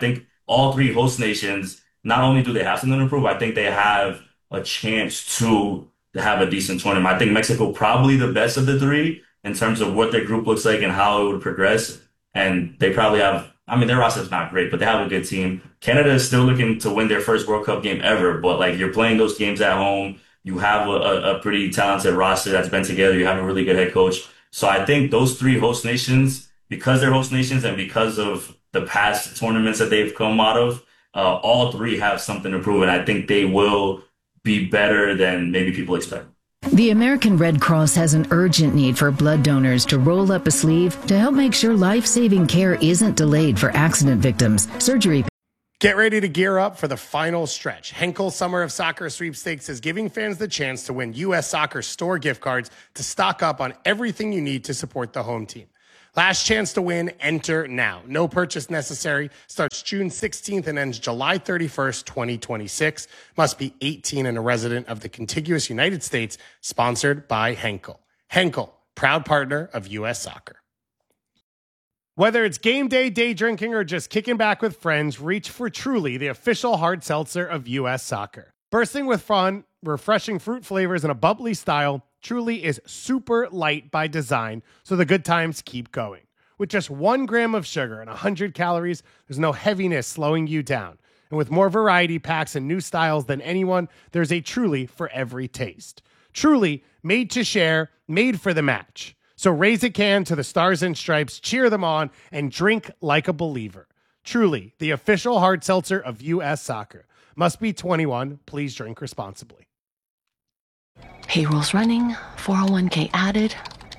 all three host nations, not only do they have something to improve, I think they have a chance to have a decent tournament. I think Mexico probably the best of the three in terms of what their group looks like and how it would progress. And they probably have, I mean, their roster is not great, but they have a good team. Canada is still looking to win their first World Cup game ever, but like you're playing those games at home. You have a, a pretty talented roster that's been together. You have a really good head coach. So I think those three host nations, because they're host nations and because of the past tournaments that they've come out of, uh, all three have something to prove. And I think they will be better than maybe people expect. The American Red Cross has an urgent need for blood donors to roll up a sleeve to help make sure life-saving care isn't delayed for accident victims. Surgery. Get ready to gear up for the final stretch. Henkel Summer of Soccer Sweepstakes is giving fans the chance to win U S Soccer store gift cards to stock up on everything you need to support the home team. Last chance to win, enter now. No purchase necessary. Starts June sixteenth and ends July thirty-first, twenty twenty-six. Must be eighteen and a resident of the contiguous United States. Sponsored by Henkel. Henkel, proud partner of U S Soccer. Whether it's game day, day drinking, or just kicking back with friends, reach for Truly, the official hard seltzer of U S Soccer. Bursting with fun, refreshing fruit flavors, and a bubbly style, Truly is super light by design, so the good times keep going. With just one gram of sugar and one hundred calories, there's no heaviness slowing you down. And with more variety packs and new styles than anyone, there's a Truly for every taste. Truly, made to share, made for the match. So raise a can to the Stars and Stripes, cheer them on, and drink like a believer. Truly, the official hard seltzer of U S Soccer. Must be twenty-one. Please drink responsibly. Payroll's running, four oh one k added.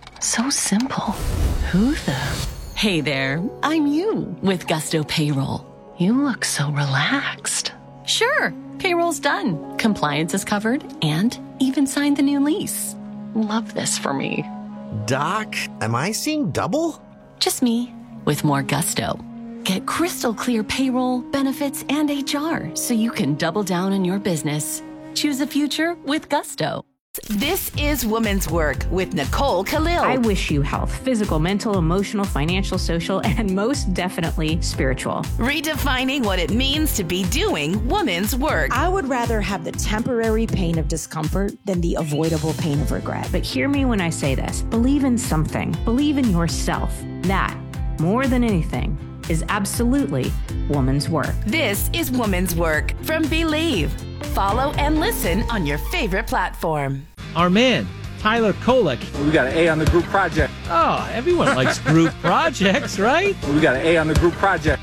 So simple. Who the? Hey there, I'm you with Gusto Payroll. You look so relaxed. Sure, payroll's done. Compliance is covered and even signed the new lease. Love this for me. Doc, am I seeing double? Just me with more gusto. Get crystal clear payroll, benefits, and H R so you can double down on your business. Choose a future with Gusto. This is Woman's Work with Nicole Khalil. I wish you health, physical, mental, emotional, financial, social, and most definitely spiritual. Redefining what it means to be doing woman's work. I would rather have the temporary pain of discomfort than the avoidable pain of regret. But hear me when I say this. Believe in something. Believe in yourself. That, more than anything, is absolutely woman's work. This is Woman's Work from Believe. Follow and listen on your favorite platform. Our man, Tyler Kolek. We got an A on the group project. Oh, everyone likes group projects, right? We got an A on the group project.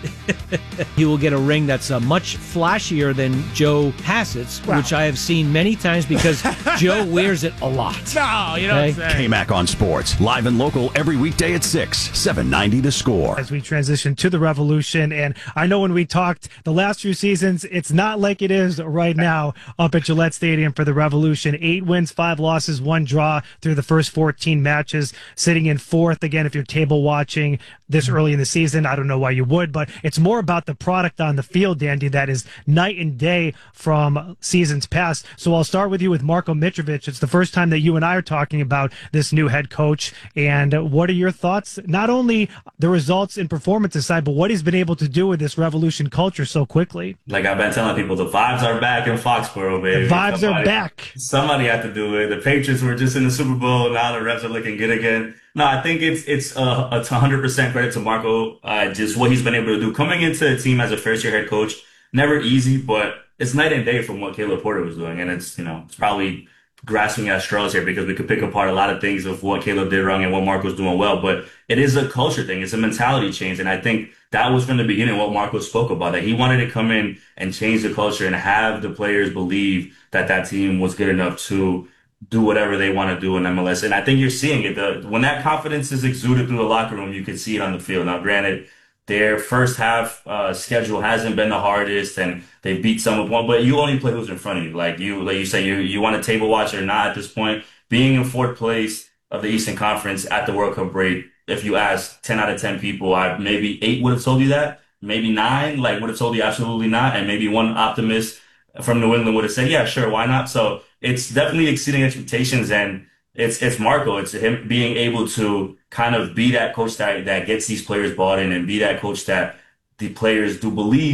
He will get a ring that's uh, much flashier than Joe Hassett's, wow. which I have seen many times because Joe wears it a lot. No, you don't say. K-Mac on Sports, live and local every weekday at six, seven ninety The Score. As we transition to the Revolution, and I know when we talked the last few seasons, it's not like it is right now up at Gillette Stadium for the Revolution. Eight wins, five losses, one draw through the first fourteen matches, sitting in fourth. Again, if you're table watching this early in the season, I don't know why you would, but it's more about the product on the field, Dandy, that is night and day from seasons past. So I'll start with you with Marko Mitrovic. It's the first time that you and I are talking about this new head coach. And what are your thoughts? Not only the results and performances side, but what he's been able to do with this Revolution culture so quickly. Like I've been telling people, the vibes are back in Foxborough, baby. The vibes somebody, are back. Somebody had to do it. The Patriots were just in the Super Bowl. Now the Revs are looking good again. No, I think it's it's uh, a one hundred percent credit to Marko, uh, just what he's been able to do. Coming into a team as a first-year head coach, never easy, but it's night and day from what Caleb Porter was doing. And it's, you know, it's probably grasping at straws here because we could pick apart a lot of things of what Caleb did wrong and what Marko's doing well. But it is a culture thing. It's a mentality change. And I think that was from the beginning what Marko spoke about, that he wanted to come in and change the culture and have the players believe that that team was good enough to do whatever they want to do in M L S. And I think you're seeing it. The, when that confidence is exuded through the locker room, you can see it on the field. Now, granted, their first half uh, schedule hasn't been the hardest, and they beat some of one, but you only play who's in front of you. Like you, like you say, you you want a table watch or not at this point. Being in fourth place of the Eastern Conference at the World Cup break, if you ask ten out of ten people, I maybe eight would have told you that, maybe nine like would have told you absolutely not, and maybe one optimist from New England would have said, yeah, sure, why not? So it's definitely exceeding expectations, and it's it's Marko. It's him being able to kind of be that coach that that gets these players bought in, and be that coach that the players do believe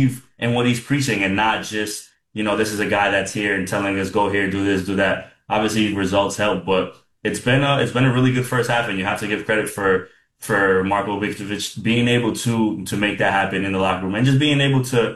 in what he's preaching and not just, you know, this is a guy that's here and telling us go here, do this, do that. Obviously results help, but it's been a, it's been a really good first half, and you have to give credit for, for Marko Viktovic being able to, to make that happen in the locker room and just being able to,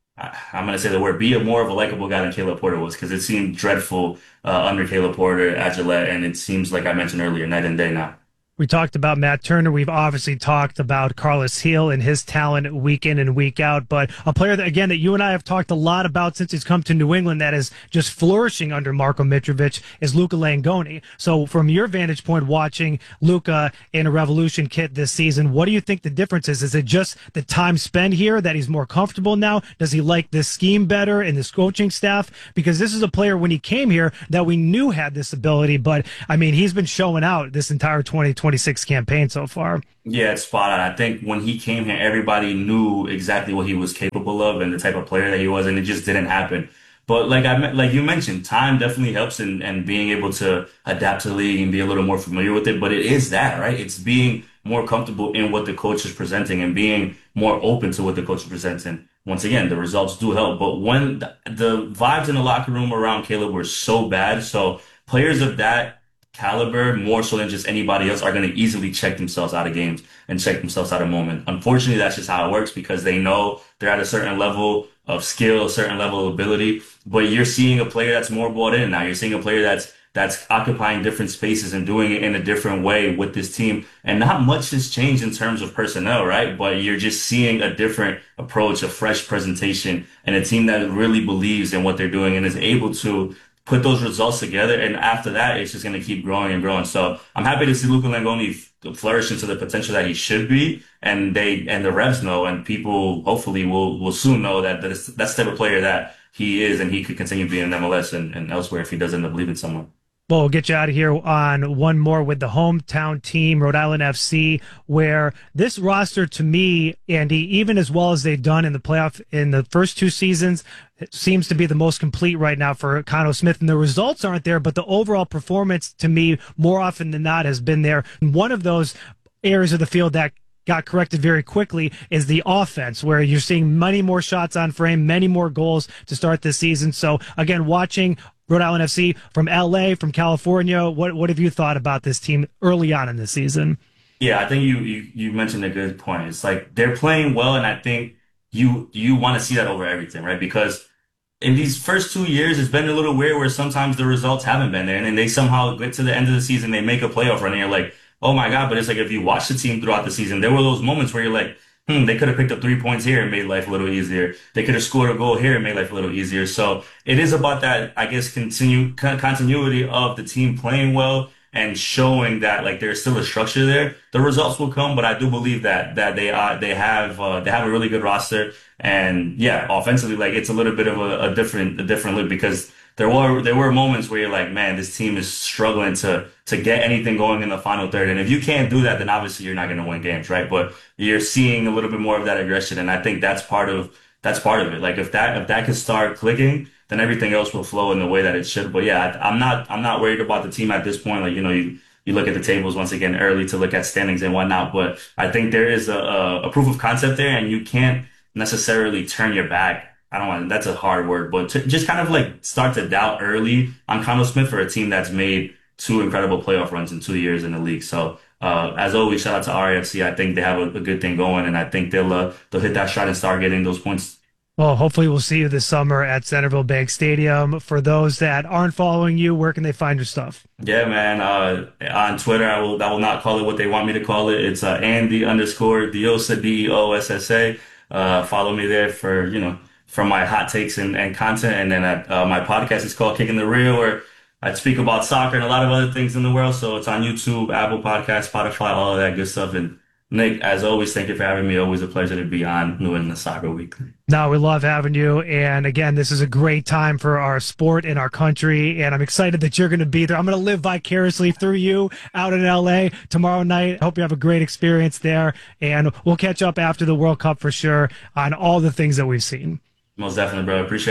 I'm going to say the word, be a more of a likable guy than Caleb Porter was, because it seemed dreadful uh, under Caleb Porter at Gillette, and it seems like I mentioned earlier, night and day now. We talked about Matt Turner. We've obviously talked about Carlos Heel and his talent week in and week out. But a player that, again, that you and I have talked a lot about since he's come to New England that is just flourishing under Marko Mitrovic is Luka Langoni. So from your vantage point, watching Luka in a Revolution kit this season, what do you think the difference is? Is it just the time spent here that he's more comfortable now? Does he like this scheme better and this coaching staff? Because this is a player when he came here that we knew had this ability. But, I mean, he's been showing out this entire twenty twenty-six campaign so far. Yeah, it's spot on. I think when he came here, everybody knew exactly what he was capable of and the type of player that he was, and it just didn't happen. But like I like you mentioned, time definitely helps in, in being able to adapt to the league and be a little more familiar with it. But it is that, right? It's being more comfortable in what the coach is presenting and being more open to what the coach is presenting. Once again, the results do help. But when the, the vibes in the locker room around Caleb were so bad, so players of that caliber, more so than just anybody else, are going to easily check themselves out of games and check themselves out of moment. Unfortunately, that's just how it works, because they know they're at a certain level of skill, a certain level of ability. But you're seeing a player that's more bought in now. You're seeing a player that's that's occupying different spaces and doing it in a different way with this team. And not much has changed in terms of personnel, right? But you're just seeing a different approach, a fresh presentation, and a team that really believes in what they're doing and is able to put those results together. And after that, it's just going to keep growing and growing. So I'm happy to see Luka Langoni flourish into the potential that he should be. And they, and the Revs know, and people hopefully will, will soon know that that's, that's the type of player that he is, and he could continue being in M L S and, and elsewhere if he does end up leaving somewhere. Well, we'll get you out of here on one more with the hometown team, Rhode Island F C, where this roster, to me, Andy, even as well as they've done in the playoff in the first two seasons, it seems to be the most complete right now for Conno Smith. And the results aren't there, but the overall performance, to me, more often than not, has been there. And one of those areas of the field that got corrected very quickly is the offense, where you're seeing many more shots on frame, many more goals to start this season. So, again, watching Rhode Island F C from L A, from California, what what have you thought about this team early on in the season? Yeah, I think you, you, you mentioned a good point. It's like they're playing well, and I think you you want to see that over everything, right? Because in these first two years, it's been a little weird where sometimes the results haven't been there, and then they somehow get to the end of the season, they make a playoff run, and you're like, oh my God. But it's like, if you watch the team throughout the season, there were those moments where you're like, Hmm, they could have picked up three points here and made life a little easier. They could have scored a goal here and made life a little easier. So it is about that, I guess, continue continuity of the team playing well and showing that like there's still a structure there. The results will come, but I do believe that that they are they have uh, they have a really good roster. And yeah, offensively, like it's a little bit of a, a different a different look, because there were there were moments where you're like, man, this team is struggling to to get anything going in the final third. And if you can't do that, then obviously you're not going to win games, right? But you're seeing a little bit more of that aggression, and I think that's part of that's part of it. Like if that if that can start clicking, then everything else will flow in the way that it should. But yeah, I, I'm not I'm not worried about the team at this point. Like, you know, you you look at the tables once again early to look at standings and whatnot, but I think there is a a, a proof of concept there, and you can't necessarily turn your back. I don't want, that's a hard word, but to just kind of like start to doubt early on Conno Smith for a team that's made two incredible playoff runs in two years in the league. So, uh, as always, shout out to R A F C. I think they have a, a good thing going, and I think they'll, uh, they'll hit that shot and start getting those points. Well, hopefully we'll see you this summer at Centerville Bank Stadium. For those that aren't following you, where can they find your stuff? Yeah, man. Uh, on Twitter, I will, I will not call it what they want me to call it. It's, uh, Andy underscore Diossa, D E O S S A. Uh, follow me there for, you know, for my hot takes and, and content. And then at, uh, my podcast is called Kicking the Real, where I speak about soccer and a lot of other things in the world. So it's on YouTube, Apple Podcasts, Spotify, all of that good stuff. And Nick, as always, thank you for having me. Always a pleasure to be on New England Soccer Weekly. No, we love having you. And again, this is a great time for our sport and our country. And I'm excited that you're going to be there. I'm going to live vicariously through you out in L A tomorrow night. Hope you have a great experience there. And we'll catch up after the World Cup for sure on all the things that we've seen. Most definitely, bro. Appreciate you.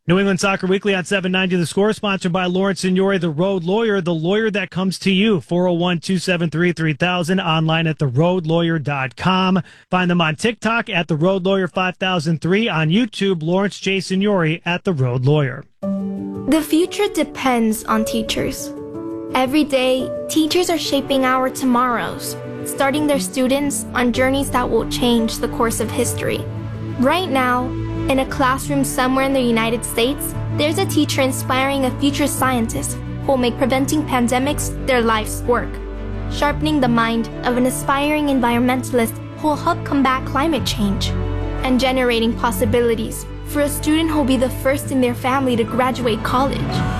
New England Soccer Weekly on seven ninety The Score, sponsored by Lawrence Signori, the Road Lawyer, the lawyer that comes to you. four oh one, two seven three, three thousand, online at the road lawyer dot com. Find them on TikTok at the Road Lawyer five thousand three, on YouTube, Lawrence J. Signori at the Road Lawyer. The future depends on teachers. Every day, teachers are shaping our tomorrows, starting their students on journeys that will change the course of history. Right now, in a classroom somewhere in the United States, there's a teacher inspiring a future scientist who will make preventing pandemics their life's work, sharpening the mind of an aspiring environmentalist who will help combat climate change, and generating possibilities for a student who will be the first in their family to graduate college.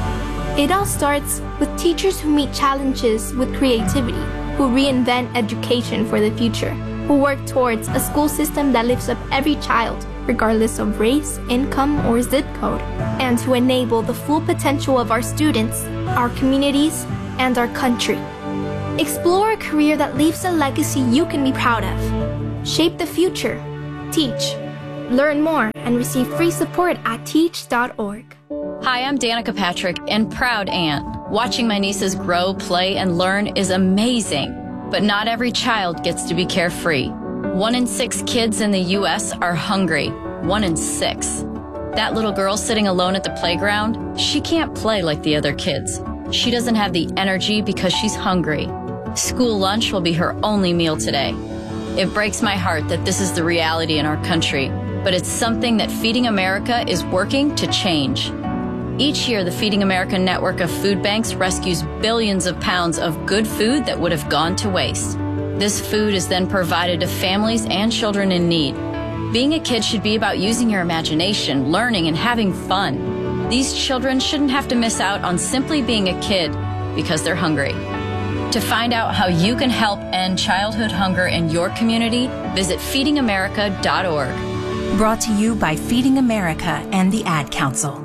It all starts with teachers who meet challenges with creativity, who reinvent education for the future, who work towards a school system that lifts up every child, regardless of race, income, or zip code, and to enable the full potential of our students, our communities, and our country. Explore a career that leaves a legacy you can be proud of. Shape the future. Teach. Learn more and receive free support at teach dot org. Hi, I'm Danica Patrick and proud aunt. Watching my nieces grow, play, and learn is amazing, but not every child gets to be carefree. One in six kids in the U S are hungry. One in six. That little girl sitting alone at the playground, she can't play like the other kids. She doesn't have the energy because she's hungry. School lunch will be her only meal today. It breaks my heart that this is the reality in our country, but it's something that Feeding America is working to change. Each year, the Feeding America network of food banks rescues billions of pounds of good food that would have gone to waste. This food is then provided to families and children in need. Being a kid should be about using your imagination, learning, and having fun. These children shouldn't have to miss out on simply being a kid because they're hungry. To find out how you can help end childhood hunger in your community, visit feeding america dot org. Brought to you by Feeding America and the Ad Council.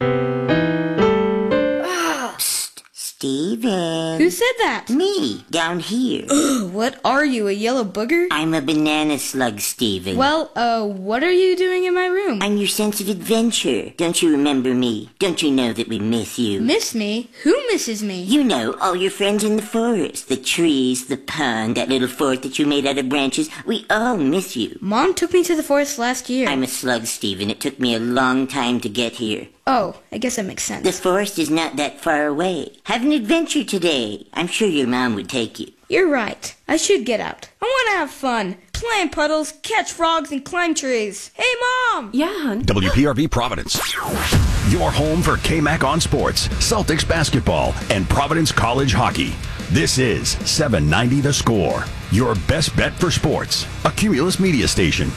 Steven. Who said that? Me, down here. Ugh, what are you, a yellow booger? I'm a banana slug, Steven. Well, uh, what are you doing in my room? I'm your sense of adventure. Don't you remember me? Don't you know that we miss you? Miss me? Who misses me? You know, all your friends in the forest. The trees, the pond, that little fort that you made out of branches. We all miss you. Mom took me to the forest last year. I'm a slug, Steven. It took me a long time to get here. Oh, I guess that makes sense. The forest is not that far away. Have an adventure today. I'm sure your mom would take you. You're right. I should get out. I want to have fun. Play in puddles, catch frogs, and climb trees. Hey, Mom! Yeah, hon? W P R V Providence. Your home for K-Mac on sports, Celtics basketball, and Providence College hockey. This is seven ninety The Score. Your best bet for sports. A Cumulus media station.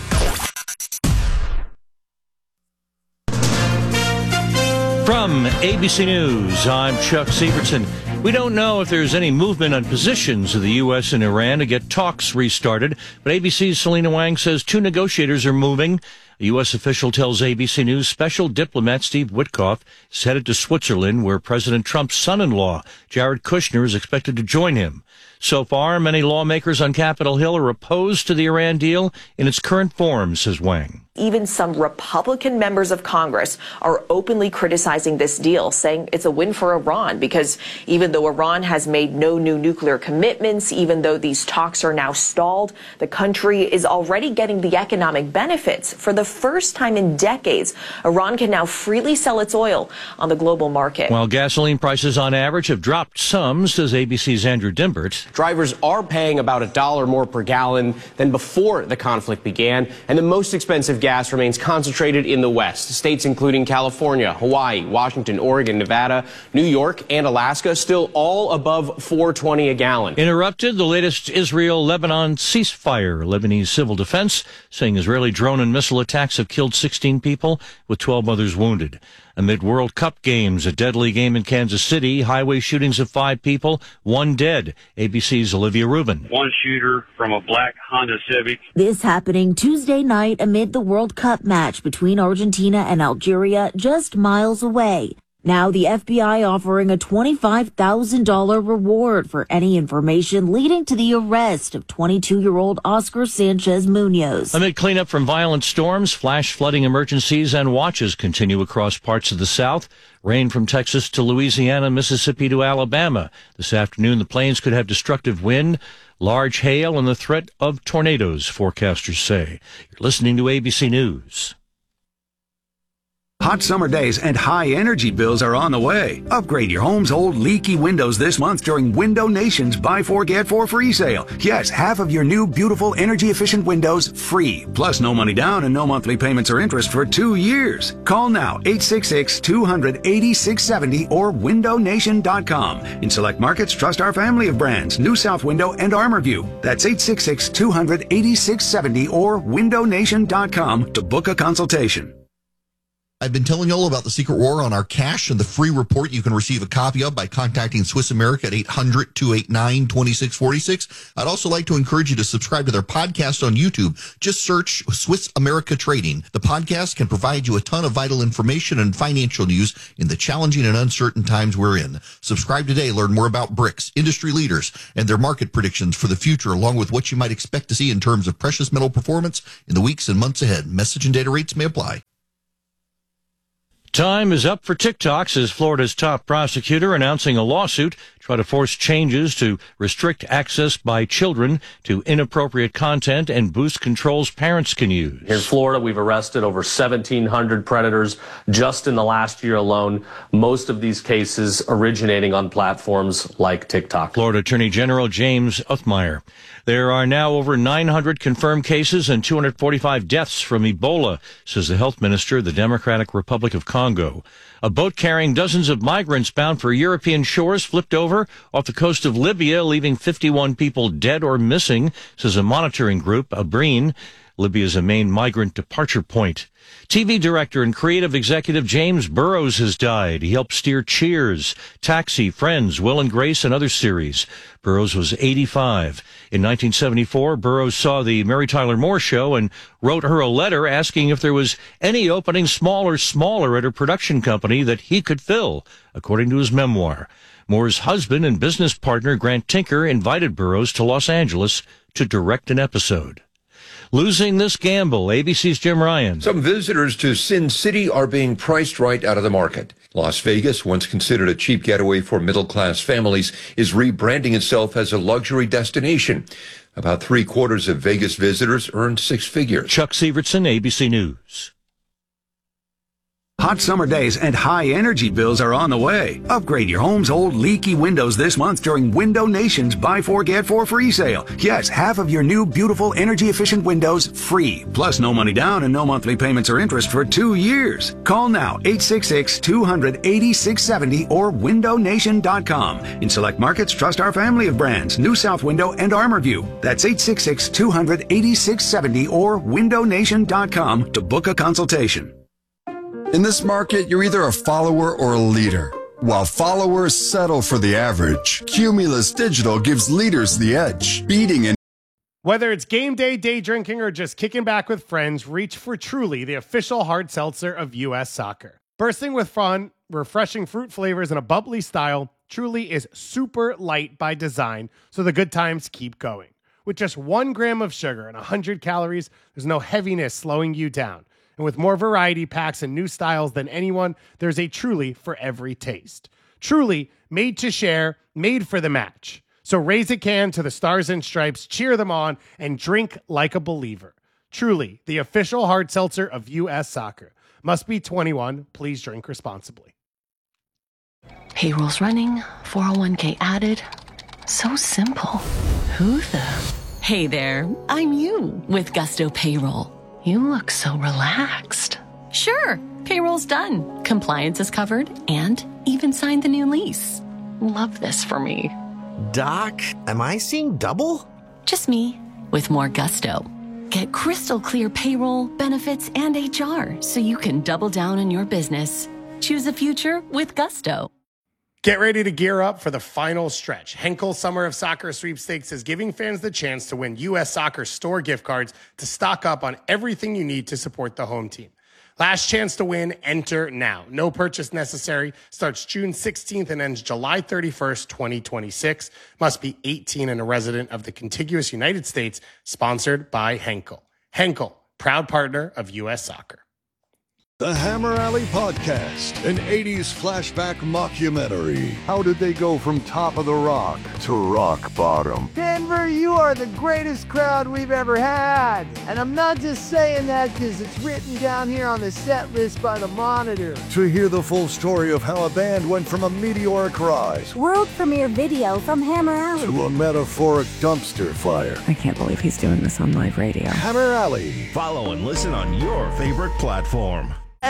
From A B C News, I'm Chuck Sievertson. We don't know if there's any movement on positions of the U S and Iran to get talks restarted, but A B C's Selena Wang says two negotiators are moving. A U S official tells A B C News special diplomat Steve Witkoff is headed to Switzerland, where President Trump's son-in-law, Jared Kushner, is expected to join him. So far, many lawmakers on Capitol Hill are opposed to the Iran deal in its current form, says Wang. Even some Republican members of Congress are openly criticizing this deal, saying it's a win for Iran because even though Iran has made no new nuclear commitments, even though these talks are now stalled, the country is already getting the economic benefits. For the first time in decades, Iran can now freely sell its oil on the global market. While gasoline prices on average have dropped some, says A B C's Andrew Dimbert. Drivers are paying about a dollar more per gallon than before the conflict began, and the most expensive gas remains concentrated in the West. States including California, Hawaii, Washington, Oregon, Nevada, New York, and Alaska still all above four twenty a gallon. Interrupted, the latest Israel-Lebanon ceasefire. Lebanese civil defense saying Israeli drone and missile attacks have killed sixteen people, with twelve others wounded. Amid World Cup games, a deadly game in Kansas City, highway shootings of five people, one dead. A B C's Olivia Rubin. One shooter from a black Honda Civic. This happening Tuesday night amid the World Cup match between Argentina and Algeria, just miles away. Now the F B I offering a twenty-five thousand dollars reward for any information leading to the arrest of twenty-two-year-old Oscar Sanchez Munoz. Amid cleanup from violent storms, flash flooding emergencies and watches continue across parts of the South. Rain from Texas to Louisiana, Mississippi to Alabama. This afternoon, the plains could have destructive wind, large hail, and the threat of tornadoes, forecasters say. You're listening to A B C News. Hot summer days and high energy bills are on the way. Upgrade your home's old leaky windows this month during Window Nation's Buy Four Get Four free sale. Yes, half of your new beautiful energy efficient windows free. Plus no money down and no monthly payments or interest for two years. Call now eight six six, two hundred, eighty-six seventy or window nation dot com. In select markets, trust our family of brands, New South Window and ArmorView. That's eight six six, two hundred, eighty-six seventy or window nation dot com to book a consultation. I've been telling you all about the Secret War on our cash and the free report you can receive a copy of by contacting Swiss America at eight hundred, two eight nine, two six four six. I'd also like to encourage you to subscribe to their podcast on YouTube. Just search Swiss America Trading. The podcast can provide you a ton of vital information and financial news in the challenging and uncertain times we're in. Subscribe today. Learn more about BRICS, industry leaders, and their market predictions for the future, along with what you might expect to see in terms of precious metal performance in the weeks and months ahead. Message and data rates may apply. Time is up for TikTok, says Florida's top prosecutor, announcing a lawsuit to try to force changes to restrict access by children to inappropriate content and boost controls parents can use. Here in Florida, we've arrested over seventeen hundred predators just in the last year alone, most of these cases originating on platforms like TikTok. Florida Attorney General James Othmeyer. There are now over nine hundred confirmed cases and two hundred forty-five deaths from Ebola, says the health minister of the Democratic Republic of Congo. A boat carrying dozens of migrants bound for European shores flipped over off the coast of Libya, leaving fifty-one people dead or missing, says a monitoring group, Abreen. Libya is a main migrant departure point. T V director and creative executive James Burrows has died. He helped steer Cheers, Taxi, Friends, Will and Grace, and other series. Burrows was eighty-five. In nineteen seventy-four, Burrows saw the Mary Tyler Moore Show and wrote her a letter asking if there was any opening, small or smaller, at her production company that he could fill, according to his memoir. Moore's husband and business partner, Grant Tinker, invited Burrows to Los Angeles to direct an episode. Losing this gamble, A B C's Jim Ryan. Some visitors to Sin City are being priced right out of the market. Las Vegas, once considered a cheap getaway for middle-class families, is rebranding itself as a luxury destination. About three-quarters of Vegas visitors earned six figures. Chuck Severson, A B C News. Hot summer days and high energy bills are on the way. Upgrade your home's old leaky windows this month during Window Nation's Buy Four Get Four free sale. Yes, half of your new beautiful energy efficient windows free. Plus no money down and no monthly payments or interest for two years. Call now eight six six, two hundred, eighty-six seventy or window nation dot com. In select markets, trust our family of brands, New South Window and ArmorView. That's eight six six, two hundred, eighty-six seventy or window nation dot com to book a consultation. In this market, you're either a follower or a leader. While followers settle for the average, Cumulus Digital gives leaders the edge, beating in. Whether it's game day, day drinking, or just kicking back with friends, reach for Truly, the official hard seltzer of U S Soccer. Bursting with fun, refreshing fruit flavors, and a bubbly style, Truly is super light by design, so the good times keep going. With just one gram of sugar and one hundred calories, there's no heaviness slowing you down. And with more variety packs and new styles than anyone, there's a Truly for every taste. Truly, made to share, made for the match. So raise a can to the Stars and Stripes, cheer them on, and drink like a believer. Truly, the official hard seltzer of U S Soccer. Must be twenty-one. Please drink responsibly. Payroll's running, four oh one k added. So simple. Who the? Hey there, I'm you with Gusto Payroll. You look so relaxed. Sure, payroll's done. Compliance is covered and even signed the new lease. Love this for me. Doc, am I seeing double? Just me with more gusto. Get crystal clear payroll, benefits, and H R so you can double down on your business. Choose a future with Gusto. Get ready to gear up for the final stretch. Henkel Summer of Soccer Sweepstakes is giving fans the chance to win U S Soccer store gift cards to stock up on everything you need to support the home team. Last chance to win, enter now. No purchase necessary. Starts June sixteenth and ends July thirty-first, twenty twenty-six. Must be eighteen and a resident of the contiguous United States. Sponsored by Henkel. Henkel, proud partner of U S Soccer. The Hammer Alley Podcast, an eighties flashback mockumentary. How did they go from top of the rock to rock bottom? Denver, you are the greatest crowd we've ever had. And I'm not just saying that because it's written down here on the set list by the Monitor. To hear the full story of how a band went from a meteoric rise, world premiere video from Hammer Alley, to a metaphoric dumpster fire. I can't believe he's doing this on live radio. Hammer Alley. Follow and listen on your favorite platform.